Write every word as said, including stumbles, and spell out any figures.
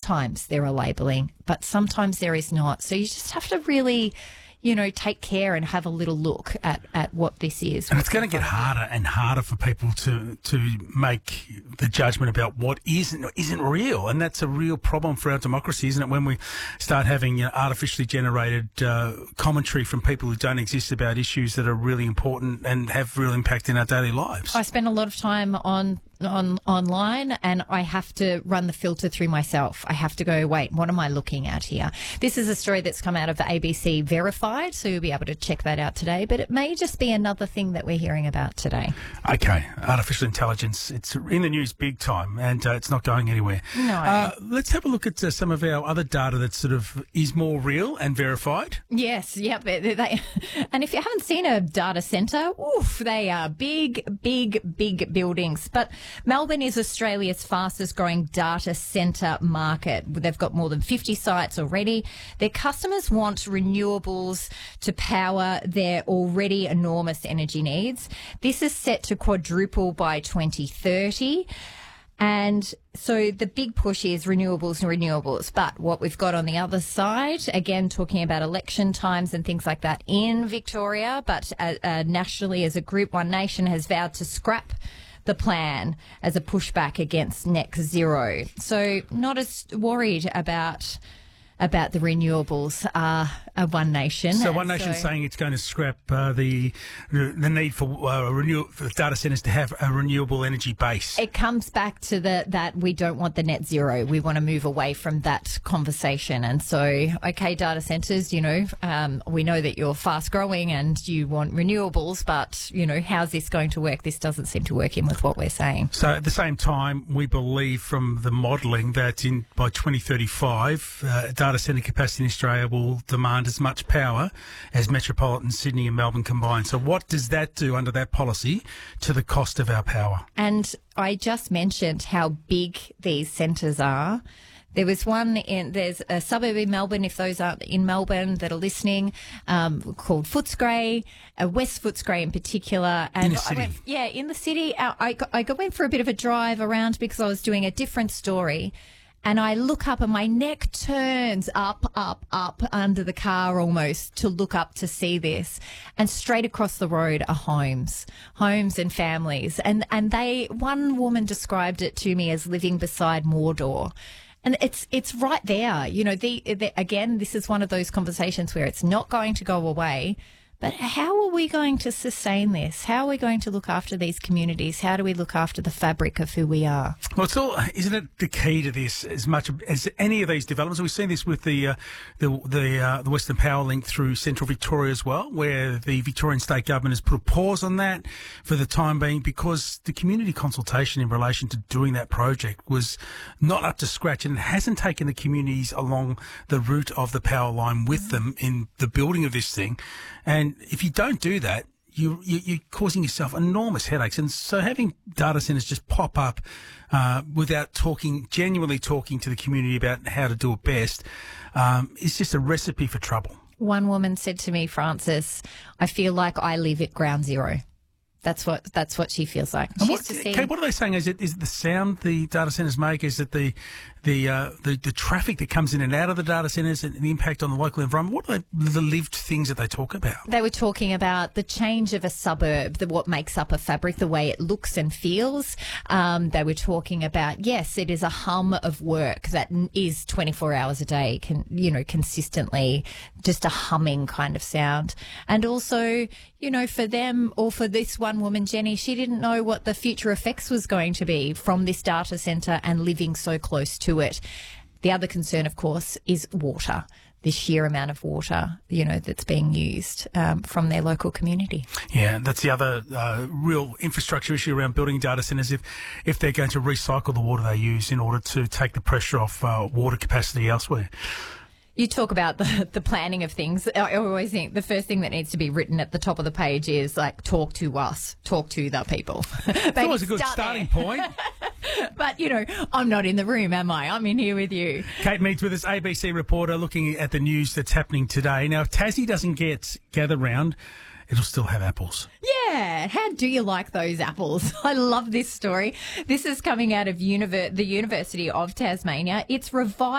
sometimes there are labelling, but sometimes there is not. So you just have to really, you know, take care and have a little look at, at what this is. And it's going to get harder and harder for people to to make the judgment about what is and isn't real. And that's a real problem for our democracy, isn't it, when we start having, you know, artificially generated uh, commentary from people who don't exist about issues that are really important and have real impact in our daily lives. I spend a lot of time on on online, and I have to run the filter through myself. I have to go, wait, what am I looking at here? This is a story that's come out of A B C Verified, so you'll be able to check that out today, but it may just be another thing that we're hearing about today. Okay, artificial intelligence, it's in the news big time, and uh, it's not going anywhere. No. Uh, let's have a look at uh, some of our other data that sort of is more real and verified. Yes, yep. They, they, and if you haven't seen a data centre, oof, they are big, big, big buildings. But Melbourne is Australia's fastest growing data centre market. They've got more than fifty sites already. Their customers want renewables to power their already enormous energy needs. This is set to quadruple by twenty thirty. And so the big push is renewables and renewables. But what we've got on the other side, again, talking about election times and things like that in Victoria, but uh, uh, nationally as a group, One Nation has vowed to scrap the plan as a pushback against net zero. So not as worried about about the renewables uh, of One Nation. So One Nation so, saying it's going to scrap uh, the the need for uh, renew for data centres to have a renewable energy base. It comes back to the that we don't want the net zero. We want to move away from that conversation. And so, okay, data centres, you know, um, we know that you're fast growing and you want renewables, but, you know, how's this going to work? This doesn't seem to work in with what we're saying. So at the same time, we believe from the modelling that in by twenty thirty-five, uh, data centre capacity in Australia will demand as much power as metropolitan Sydney and Melbourne combined. So what does that do under that policy to the cost of our power? And I just mentioned how big these centres are. There was one in, there's a suburb in Melbourne, if those aren't in Melbourne that are listening, um, called Footscray, uh, West Footscray in particular. And in the city? I went, yeah, in the city. I, I, got, I went for a bit of a drive around because I was doing a different story. And I look up and my neck turns up, up, up under the car almost to look up to see this. And straight across the road are homes, homes and families. And, and they, one woman described it to me as living beside Mordor. And it's it's right there. You know, the, the again, this is one of those conversations where it's not going to go away. But how are we going to sustain this? How are we going to look after these communities? How do we look after the fabric of who we are? Well, it's all, isn't it the key to this as much as any of these developments? We've seen this with the uh, the the, uh, the Western Power Link through Central Victoria as well, where the Victorian State Government has put a pause on that for the time being because the community consultation in relation to doing that project was not up to scratch and hasn't taken the communities along the route of the power line with them in the building of this thing. And if you don't do that, you, you, you're causing yourself enormous headaches. And so having data centres just pop up uh, without talking, genuinely talking to the community about how to do it best um, is just a recipe for trouble. One woman said to me, Francis, I feel like I live at ground zero. That's what that's what she feels like. And what, okay, what are they saying? Is it is it the sound the data centres make? Is it the the, uh, the the traffic that comes in and out of the data centres and the impact on the local environment? What are they, the lived things that they talk about? They were talking about the change of a suburb, the, what makes up a fabric, the way it looks and feels. Um, they were talking about, yes, it is a hum of work that is twenty-four hours a day, can, you know, consistently, just a humming kind of sound. And also, you know, for them or for this one woman, Jenny, she didn't know what the future effects was going to be from this data centre and living so close to it. The other concern, of course, is water, the sheer amount of water, you know, that's being used um, from their local community. Yeah, that's the other uh, real infrastructure issue around building data centres. If, if they're going to recycle the water they use in order to take the pressure off uh, water capacity elsewhere. You talk about the, the planning of things. I always think the first thing that needs to be written at the top of the page is like, talk to us, talk to the people. That's always a good starting point. But, you know, I'm not in the room, am I? I'm in here with you. Kate Meads with us, A B C reporter, looking at the news that's happening today. Now, if Tassie doesn't get Gather Round, it'll still have apples. Yeah. How do you like those apples? I love this story. This is coming out of univer- the University of Tasmania. It's revived.